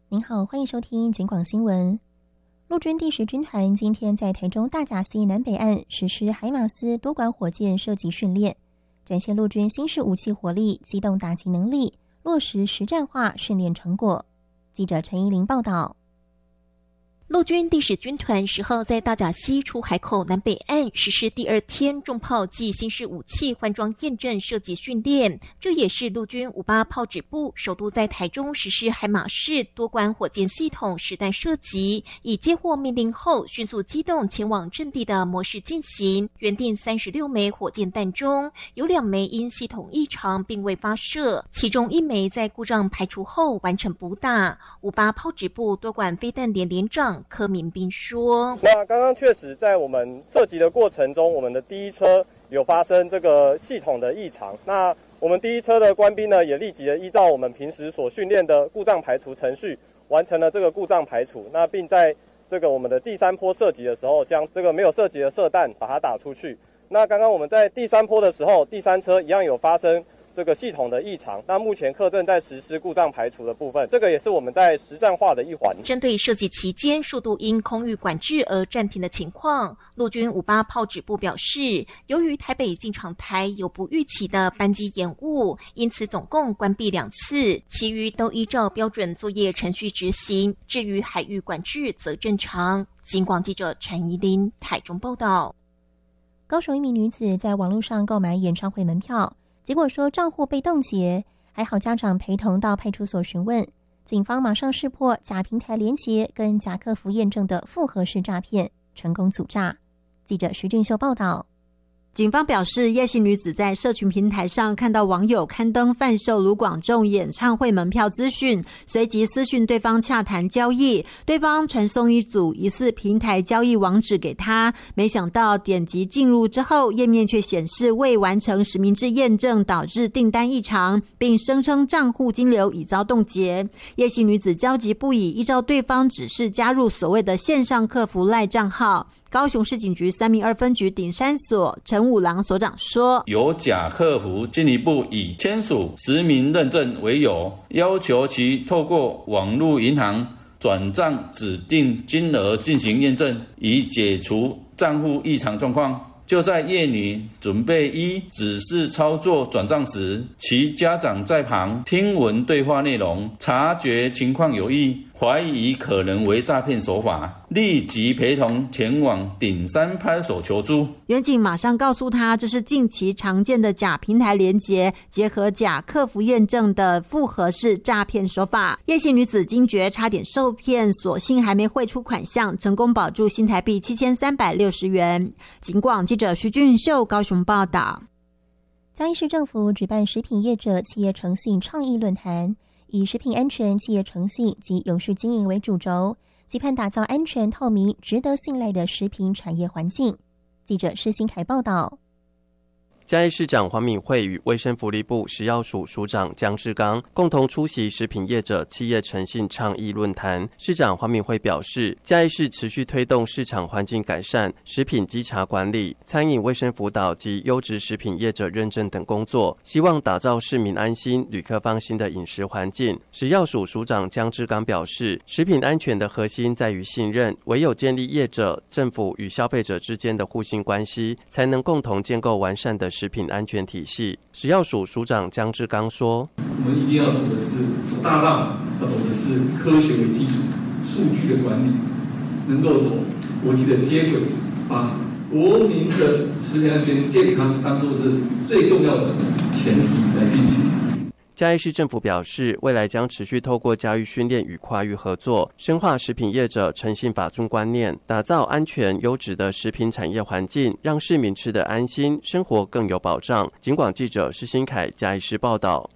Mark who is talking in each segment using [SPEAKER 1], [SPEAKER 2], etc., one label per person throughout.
[SPEAKER 1] 您好，欢迎收听警广新闻。陆军第10军团今天在台中大甲溪南北岸实施海马斯多管火箭射击训练，展现陆军新式武器火力、机动打击能力，落实实战化训练成果。记者陈依玲报道。
[SPEAKER 2] 陆军第10军团10号在大甲溪出海口南北岸实施第2天重炮暨新式武器换装验证射击训练，这也是陆军58炮指部首度在台中实施海马式多管火箭系统实弹射击，以接获命令后迅速机动前往阵地的模式进行。原定36枚火箭弹中，有2枚因系统异常并未发射，其中1枚在故障排除后完成补打。58炮指部多管飞弹连连长柯明斌说：“
[SPEAKER 3] 那刚刚确实在我们射击的过程中，我们的第一车有发生这个系统的异常。那我们第一车的官兵呢，也立即的依照我们平时所训练的故障排除程序，完成了这个故障排除。那并在这个我们的第3波射击的时候，将这个没有射击的射弹把它打出去。那刚刚我们在第3波的时候，第3车一样有发生这个系统的异常，那目前课正在实施故障排除的部分，这个也是我们在实战化的一环。
[SPEAKER 2] 针对射击期间速度因空域管制而暂停的情况，陆军58炮指部表示，由于台北进场台有不预期的班机延误，因此总共关闭2次，其余都依照标准作业程序执行。至于海域管制则正常。警广记者陈怡琳台中报道。
[SPEAKER 1] 高雄一名女子在网络上购买演唱会门票，结果说账户被冻结，还好家长陪同到派出所询问，警方马上识破假平台连结跟假客服验证的复合式诈骗，成功阻诈。记者徐俊秀报道。
[SPEAKER 4] 警方表示，叶姓女子在社群平台上看到网友刊登贩售卢广仲演唱会门票资讯，随即私讯对方洽谈交易，对方传送一组疑似平台交易网址给他，没想到点击进入之后，页面却显示未完成实名制验证，导致订单异常，并声称账户金流已遭冻结。叶姓女子焦急不已，依照对方指示加入所谓的线上客服赖账号。高雄市警局3民2分局顶山所陈武郎所长说，
[SPEAKER 5] 有假客服进一步以签署实名认证为由，要求其透过网络银行转账指定金额进行验证，以解除账户异常状况。就在叶女准备依指示操作转账时，其家长在旁听闻对话内容，察觉情况有异，怀疑可能为诈骗手法，立即陪同前往顶山派出所求助。
[SPEAKER 4] 员警马上告诉他，这是近期常见的假平台连结结合假客服验证的复合式诈骗手法。叶姓女子惊觉差点受骗，所幸还没汇出款项，成功保住新台币7360元。警广记者徐俊秀高雄报道。
[SPEAKER 1] 嘉义市政府举办食品业者企业诚信倡议论坛，以食品安全、企业诚信及永续经营为主轴，期盼打造安全、透明、值得信赖的食品产业环境。记者施新凯报道。
[SPEAKER 6] 嘉义市长黄敏惠与卫生福利部食药署署长江志刚共同出席食品业者企业诚信倡议论坛。市长黄敏惠表示，嘉义市持续推动市场环境改善、食品稽查管理、餐饮卫生辅导及优质食品业者认证等工作，希望打造市民安心、旅客放心的饮食环境。食药署署长江志刚表示，食品安全的核心在于信任，唯有建立业者、政府与消费者之间的互信关系，才能共同建构完善的食品安全体系。食药署署长江志刚说，
[SPEAKER 7] 我们一定要走的是大浪，要走的是科学为基础，数据的管理，能够走国际的接轨，把国民的食品安全健康当作是最重要的前提来进行。
[SPEAKER 6] 嘉义市政府表示，未来将持续透过教育训练与跨域合作，深化食品业者诚信法中观念，打造安全优质的食品产业环境，让市民吃得安心，生活更有保障。警广记者施新凯嘉义市报道。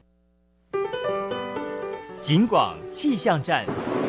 [SPEAKER 8] 警广气象站。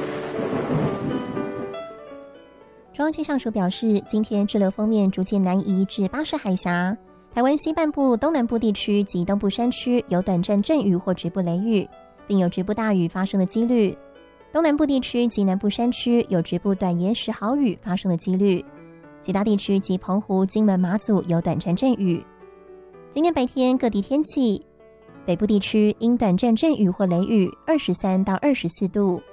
[SPEAKER 1] 中央气象署表示，今天滞留锋面逐渐南移至巴士海峡，台湾西半部、东南部地区及东部山区有短暂阵雨或局部雷雨，并有局部大雨发生的几率。东南部地区及南部山区有局部短延时豪雨发生的几率。其他地区及澎湖、金门、马祖有短暂阵雨。今天白天各地天气，北部地区因短暂阵雨或雷雨，23到24度。